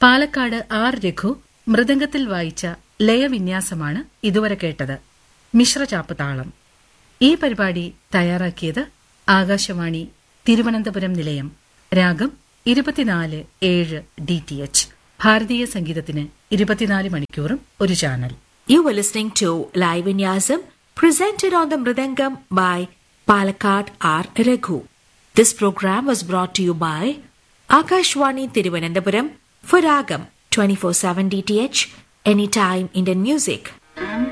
Palakkad R Raghu മൃദംഗത്തിൽ വായിച്ച ലയവിന്യാസമാണ് ഇതുവരെ കേട്ടത്. മിശ്രചാപ്പ് താളം. ഈ പരിപാടി തയ്യാറാക്കിയത് ആകാശവാണി തിരുവനന്തപുരം നിലയം. രാഗം 24/7 DTH. ഭാരതീയ സംഗീതത്തിന് 24 മണിക്കൂറും ഒരു channel. You were listening to Live Vinyasam presented on the Mridangam by Palakkad R. Raghu. This program was brought to you by Akashwani Thiruvananthapuram for Ragam 24/7 DTH, anytime Indian music.